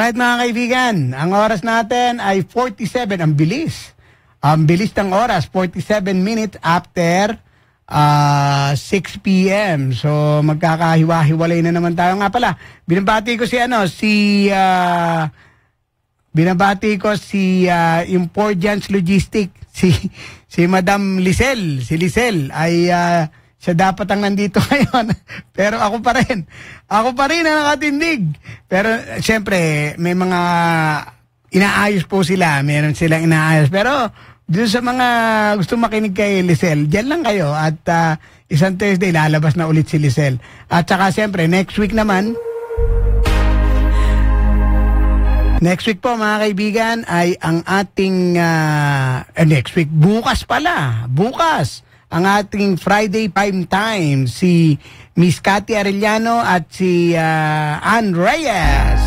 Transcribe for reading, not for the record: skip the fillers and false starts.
Alright mga kaibigan, ang oras natin ay 47, ang bilis. Ang bilis ng oras, 47 minutes after 6 p.m. So magkakahiwa-hiwalay na naman tayo. Nga pala, binabati ko si Importance Logistic, si Madam Lisel. Si Lisel ay siya dapat ang nandito ngayon. Pero ako pa rin ang nakatindig. Pero siyempre, may mga inaayos po sila. Meron silang inaayos. Pero doon sa mga gusto makinig kay Lisel, dyan lang kayo. At isang Thursday, lalabas na ulit si Lisel. At saka siyempre, next week po mga kaibigan ay ang ating next week, bukas ang ating Friday Prime Time, si Miss Cathy Arellano at si Ann Reyes.